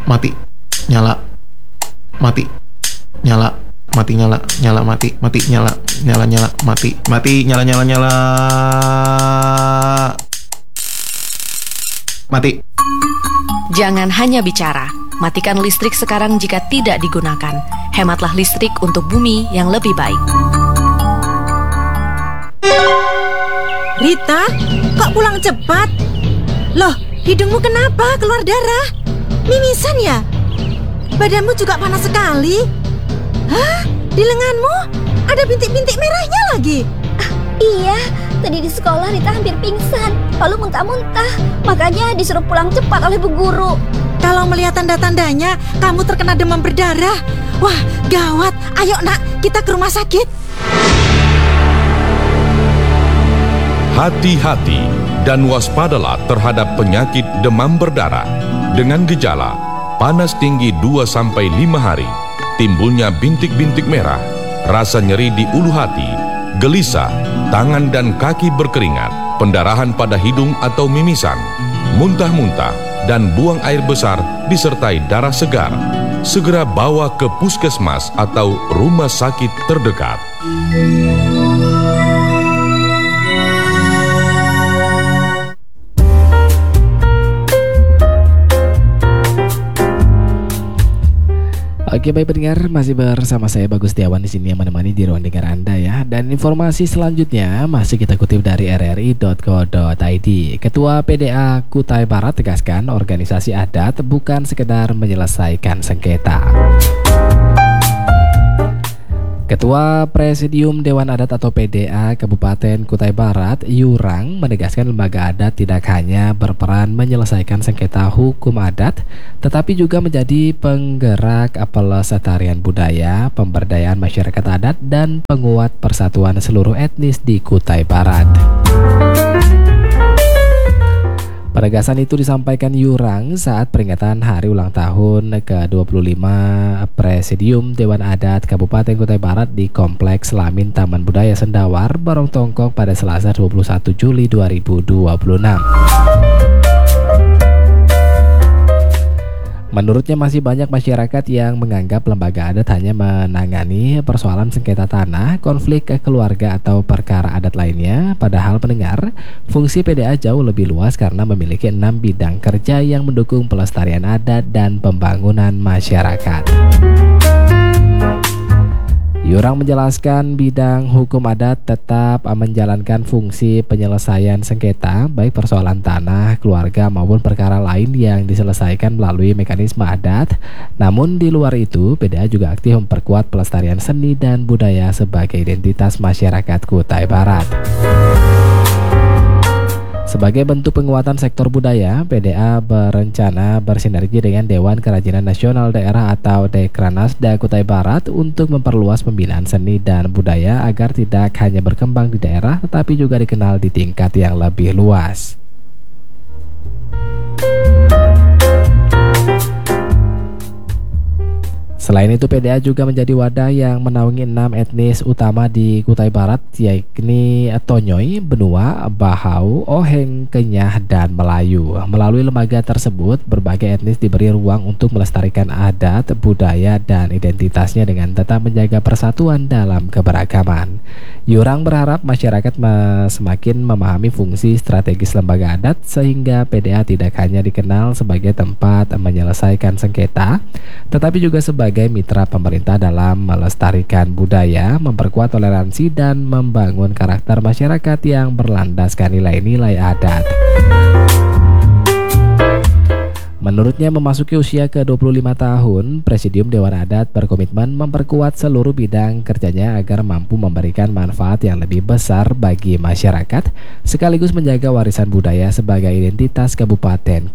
mati, nyala, mati, nyala, mati, nyala, nyala, mati, mati, nyala, nyala, nyala, mati, mati, nyala, nyala, nyala, mati. Jangan hanya bicara, matikan listrik sekarang jika tidak digunakan. Hematlah listrik untuk bumi yang lebih baik. Rita, kok pulang cepat? Loh, hidungmu kenapa keluar darah? Mimisan ya? Badanmu juga panas sekali. Hah? Di lenganmu ada bintik-bintik merahnya lagi. Iya, tadi di sekolah Rita hampir pingsan, lalu muntah-muntah. Makanya disuruh pulang cepat oleh bu guru. Kalau melihat tanda-tandanya, kamu terkena demam berdarah. Wah, gawat. Ayo nak, kita ke rumah sakit. Hati-hati dan waspadalah terhadap penyakit demam berdarah. Dengan gejala, panas tinggi 2-5 hari, timbulnya bintik-bintik merah, rasa nyeri di ulu hati, gelisah, tangan dan kaki berkeringat, pendarahan pada hidung atau mimisan, muntah-muntah, dan buang air besar disertai darah segar. Segera bawa ke puskesmas atau rumah sakit terdekat. Oke, baik pendengar, masih bersama saya Bagus Setiawan di sini yang menemani di ruang dengar Anda ya. Dan informasi selanjutnya masih kita kutip dari rri.co.id. Ketua PDA Kutai Barat tegaskan organisasi adat bukan sekedar menyelesaikan sengketa. Ketua Presidium Dewan Adat atau PDA Kabupaten Kutai Barat, Yurang, menegaskan lembaga adat tidak hanya berperan menyelesaikan sengketa hukum adat, tetapi juga menjadi penggerak pelestarian budaya, pemberdayaan masyarakat adat, dan penguat persatuan seluruh etnis di Kutai Barat. Penegasan itu disampaikan Yurang saat peringatan hari ulang tahun ke-25 Presidium Dewan Adat Kabupaten Kutai Barat di Kompleks Lamin Taman Budaya Sendawar, Barong Tongkok pada Selasa 21 Juli 2026. Menurutnya masih banyak masyarakat yang menganggap lembaga adat hanya menangani persoalan sengketa tanah, konflik keluarga atau perkara adat lainnya. Padahal pendengar, fungsi PDA jauh lebih luas karena memiliki 6 bidang kerja yang mendukung pelestarian adat dan pembangunan masyarakat. Yurang menjelaskan bidang hukum adat tetap menjalankan fungsi penyelesaian sengketa, baik persoalan tanah, keluarga maupun perkara lain yang diselesaikan melalui mekanisme adat. Namun di luar itu, PDA juga aktif memperkuat pelestarian seni dan budaya sebagai identitas masyarakat Kutai Barat. Sebagai bentuk penguatan sektor budaya, PDA berencana bersinergi dengan Dewan Kerajinan Nasional Daerah atau Dekranasda Kutai Barat untuk memperluas pembinaan seni dan budaya agar tidak hanya berkembang di daerah tetapi juga dikenal di tingkat yang lebih luas. Selain itu, PDA juga menjadi wadah yang menaungi 6 etnis utama di Kutai Barat, yakni Tonyoy, Benua, Bahau, Oheng, Kenyah, dan Melayu. Melalui lembaga tersebut, berbagai etnis diberi ruang untuk melestarikan adat, budaya, dan identitasnya dengan tetap menjaga persatuan dalam keberagaman. Yurang berharap masyarakat semakin memahami fungsi strategis lembaga adat sehingga PDA tidak hanya dikenal sebagai tempat menyelesaikan sengketa, tetapi juga sebagai mitra pemerintah dalam melestarikan budaya, memperkuat toleransi, dan membangun karakter masyarakat yang berlandaskan nilai-nilai adat. Menurutnya, memasuki usia ke-25 tahun, Presidium Dewan Adat berkomitmen memperkuat seluruh bidang kerjanya agar mampu memberikan manfaat yang lebih besar bagi masyarakat, sekaligus menjaga warisan budaya sebagai identitas Kabupaten